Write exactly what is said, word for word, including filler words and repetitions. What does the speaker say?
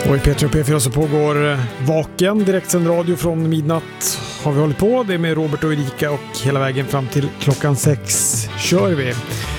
Och i P tre och P fyra så pågår Vaken, direktsänd radio från midnatt har vi hållit på. Det är med Robert och Erika och hela vägen fram till klockan sex kör vi.